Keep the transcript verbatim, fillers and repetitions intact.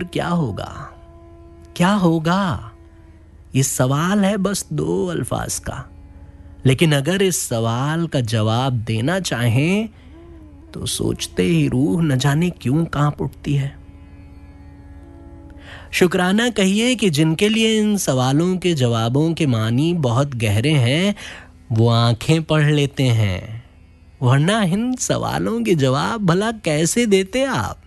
क्या होगा, क्या होगा? ये सवाल है बस दो अल्फाज का, लेकिन अगर इस सवाल का जवाब देना चाहें तो सोचते ही रूह न जाने क्यों कांप उठती है। शुक्राना कहिए कि जिनके लिए इन सवालों के जवाबों के मानी बहुत गहरे हैं, वो आंखें पढ़ लेते हैं, वरना इन सवालों के जवाब भला कैसे देते आप?